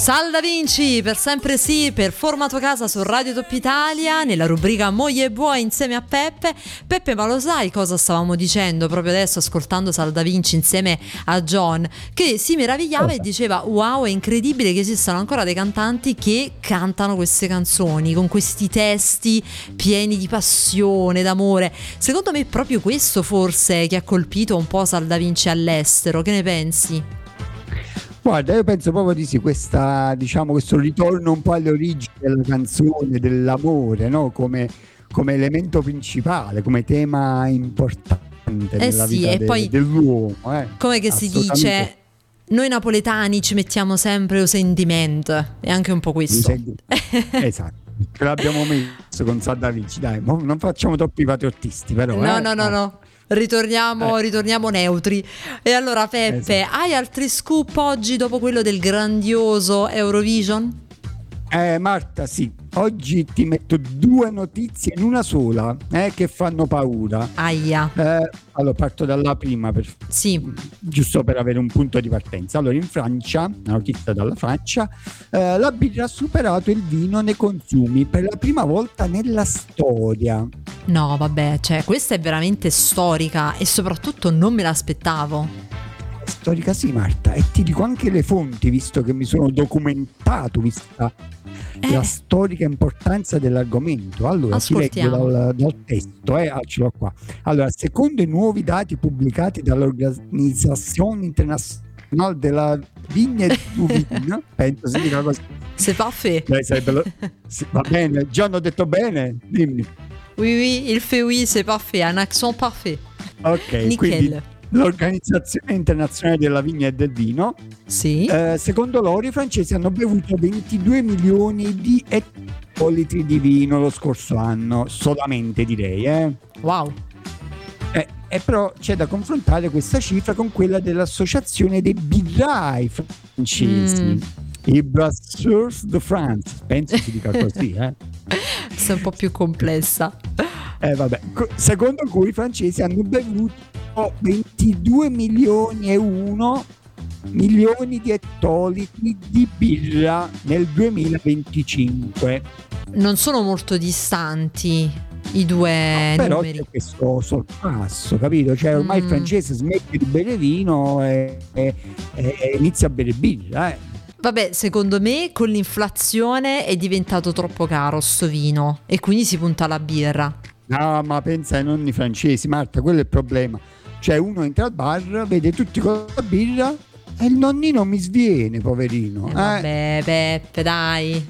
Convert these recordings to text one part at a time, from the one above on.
Sal da Vinci, per sempre sì, per Forma tua casa su Radio Top Italia, nella rubrica Moglie e Buoi insieme a Peppe. Peppe, ma lo sai cosa stavamo dicendo proprio adesso ascoltando Sal da Vinci insieme a John? Che si meravigliava e diceva wow, è incredibile che esistano ancora dei cantanti che cantano queste canzoni con questi testi pieni di passione, d'amore. Secondo me è proprio questo forse che ha colpito un po' Sal da Vinci all'estero, che ne pensi? Guarda, io penso proprio di sì, questa, diciamo, questo ritorno un po' alle origini della canzone, dell'amore, no? Come elemento principale, come tema importante nella sì, vita e poi, dell'uomo. Come che si dice, noi napoletani ci mettiamo sempre o sentimento, è anche un po' questo. Esatto, ce l'abbiamo messo con Sal da Vinci, dai, non facciamo troppi patriottisti però. No. Ritorniamo neutri. E allora Peppe, hai altri scoop oggi dopo quello del grandioso Eurovision? Marta, sì, oggi ti metto due notizie in una sola che fanno paura. Aia. Allora parto dalla prima giusto per avere un punto di partenza. Allora in Francia, una notizia dalla Francia, la birra ha superato il vino nei consumi per la prima volta nella storia. No vabbè, cioè questa è veramente storica e soprattutto non me l'aspettavo. Storica sì, Marta, e ti dico anche le fonti, visto che mi sono documentato, vista la storica importanza dell'argomento. Allora ti leggo dal testo, ce l'ho qua. Allora, secondo i nuovi dati pubblicati dall'Organizzazione Internazionale della Vigna e du Vin, penso si dica così. C'est parfait. Va bene, John, ho detto bene? Dimmi. Oui, il fait oui, c'est parfait, un accent parfait. Ok, nickel. Quindi l'Organizzazione Internazionale della Vigna e del Vino, secondo loro i francesi hanno bevuto 22 milioni di ettolitri di vino lo scorso anno, solamente direi. Wow. Però c'è da confrontare questa cifra con quella dell'Associazione dei birrai francesi, i Brasseurs de France, penso si dica così. È un po' più complessa. Vabbè. Secondo cui i francesi hanno bevuto 22 milioni e 1 milioni di ettolitri di birra nel 2025. Non sono molto distanti i due però numeri. C'è questo sorpasso, capito? Cioè ormai il francese smette di bere vino e inizia a bere birra. Vabbè, secondo me con l'inflazione è diventato troppo caro sto vino e quindi si punta alla birra. No, ma pensa ai nonni francesi, Marta, quello è il problema. Cioè uno entra al bar, vede tutti con la birra e il nonnino mi sviene, poverino. Vabbè, Peppe, dai.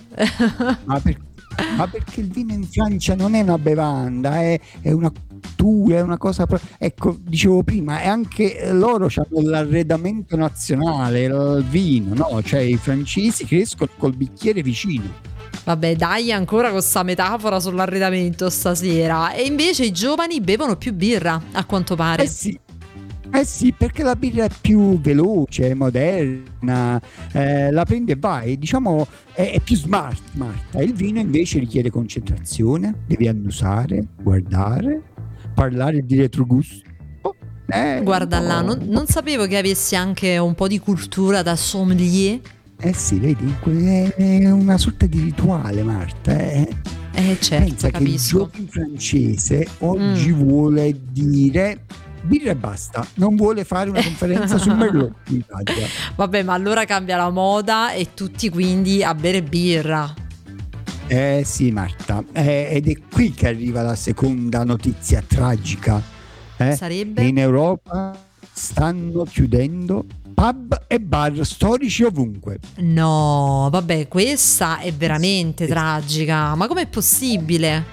Ma perché il vino in Francia non è una bevanda, è una cultura, è una cosa. Ecco, dicevo prima, e anche loro hanno l'arredamento nazionale, il vino, no? Cioè i francesi crescono col bicchiere vicino. Vabbè, dai, ancora con sta metafora sull'arredamento stasera. E invece i giovani bevono più birra, a quanto pare. Eh sì, perché la birra è più veloce, moderna, la prende e vai, diciamo è più smart, Marta. Il vino invece richiede concentrazione, devi annusare, guardare, parlare di retrogusto. Guarda là, non sapevo che avessi anche un po' di cultura da sommelier. Sì, vedi, è una sorta di rituale, Marta. Certo, pensa capisco. Che il giovane francese oggi vuole dire birra e basta, non vuole fare una conferenza sul Merlot in Italia. Vabbè, ma allora cambia la moda e tutti quindi a bere birra. Sì, Marta, ed è qui che arriva la seconda notizia tragica. Sarebbe? In Europa stanno chiudendo pub e bar storici ovunque. No, vabbè, questa è veramente tragica. Ma com'è possibile?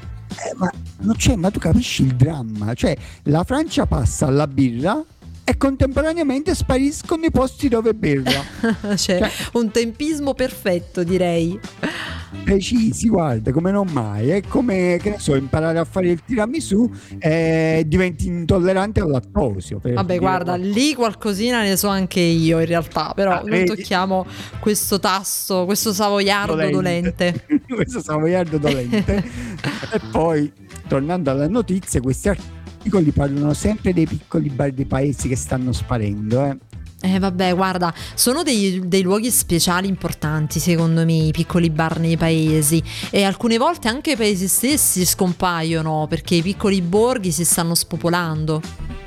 Ma tu capisci il dramma? Cioè, la Francia passa alla birra e contemporaneamente spariscono i posti dove berla. cioè, un tempismo perfetto, direi. Precisi, guarda, come non mai. È come, che ne so, imparare a fare il tiramisù e diventi intollerante al lattosio. Vabbè, guarda, lì qualcosina ne so anche io in realtà, però non tocchiamo questo tasto, questo savoiardo dolente. Questo savoiardo dolente. E poi, tornando alle notizie, questi articoli parlano sempre dei piccoli bar dei paesi che stanno sparendo. Vabbè, guarda, sono dei luoghi speciali importanti secondo me, i piccoli bar nei paesi, e alcune volte anche i paesi stessi scompaiono perché i piccoli borghi si stanno spopolando.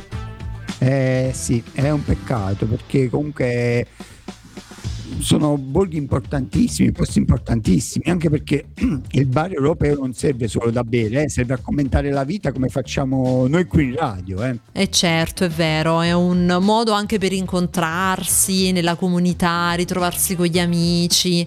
Sì, è un peccato perché comunque sono borghi importantissimi, posti importantissimi, anche perché il bar europeo non serve solo da bere, serve a commentare la vita come facciamo noi qui in radio. E certo, è vero, è un modo anche per incontrarsi nella comunità, ritrovarsi con gli amici.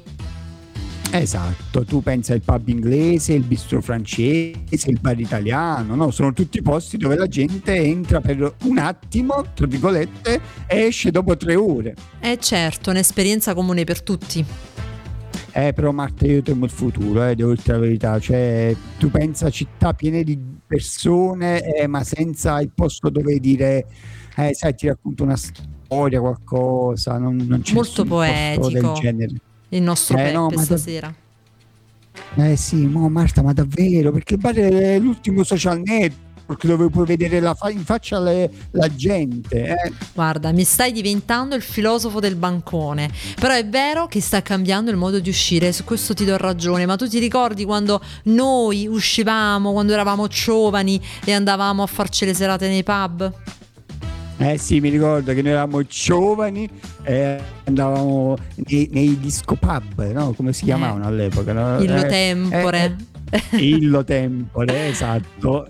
Esatto, tu pensa al pub inglese, il bistro francese, il bar italiano, no? Sono tutti posti dove la gente entra per un attimo, tra virgolette, e esce dopo 3 ore. Certo, un'esperienza comune per tutti. Però Marta, io temo il futuro, devo dirti la verità, cioè tu pensa a città piene di persone, ma senza il posto dove dire, sai, ti racconto una storia, qualcosa, non c'è molto poetico del genere. Il nostro Peppe no, stasera. Sì, Marta, ma davvero? Perché il bar è l'ultimo social network dove puoi vedere in faccia la gente. Guarda, mi stai diventando il filosofo del bancone. Però è vero che sta cambiando il modo di uscire, su questo ti do ragione. Ma tu ti ricordi quando noi uscivamo, quando eravamo giovani e andavamo a farci le serate nei pub? Sì, mi ricordo che noi eravamo giovani e andavamo nei disco pub, no? Come si chiamavano all'epoca? No? Illo Tempore. Illo Tempore, esatto.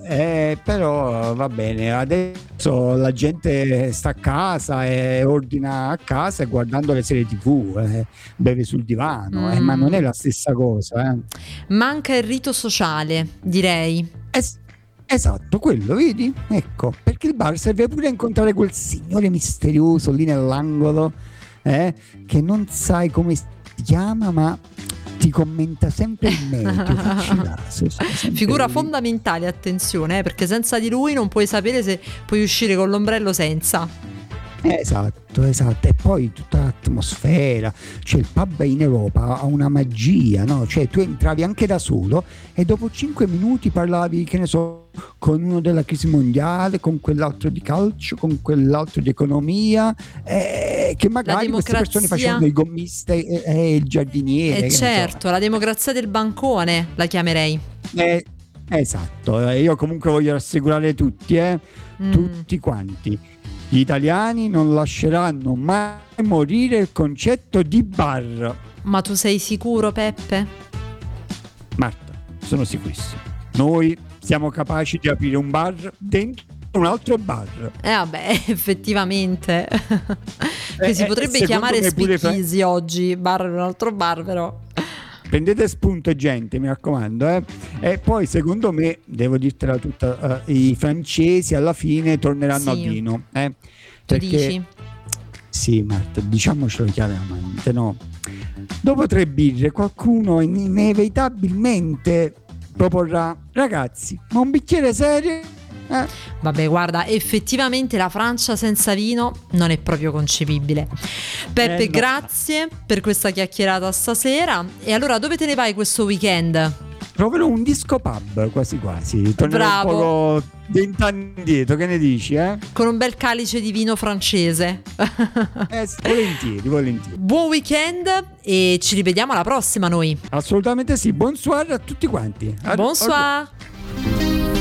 Però va bene, adesso la gente sta a casa e ordina a casa guardando le serie TV, beve sul divano, ma non è la stessa cosa. Manca il rito sociale, direi. Esatto, quello, vedi? Ecco, perché il bar serve pure a incontrare quel signore misterioso lì nell'angolo, che non sai come si chiama, ma ti commenta sempre il meteo. Figura fondamentale, attenzione, perché senza di lui non puoi sapere se puoi uscire con l'ombrello senza. Esatto. E poi tutta l'atmosfera, cioè il pub in Europa ha una magia, no? Cioè tu entravi anche da solo e dopo 5 minuti parlavi, che ne so, con uno della crisi mondiale, con quell'altro di calcio, con quell'altro di economia, che magari queste persone facevano il gommista e il giardiniere. Certo, la democrazia del bancone la chiamerei. Esatto, io comunque voglio rassicurare tutti, tutti quanti. Gli italiani non lasceranno mai morire il concetto di bar. Ma tu sei sicuro, Peppe? Marta, sono sicurissimo. Noi siamo capaci di aprire un bar dentro un altro bar. Vabbè, effettivamente. Che si potrebbe chiamare Speakeasy oggi, bar un altro bar, però. Prendete spunto, gente, mi raccomando. E poi secondo me, devo dirtela tutta, i francesi alla fine torneranno al vino. Tu dici? Sì, Marta, diciamocelo chiaramente, no? Dopo 3 birre qualcuno inevitabilmente proporrà: ragazzi, ma un bicchiere serio? Vabbè, guarda, effettivamente la Francia senza vino non è proprio concepibile. Peppe, grazie per questa chiacchierata stasera. E allora dove te ne vai questo weekend? Proverò un disco pub, quasi quasi. Tornerò un po' 20 anni indietro, che ne dici? Con un bel calice di vino francese. Volentieri. Buon weekend e ci rivediamo alla prossima noi. Assolutamente sì, bonsoir a tutti quanti. Bonsoir.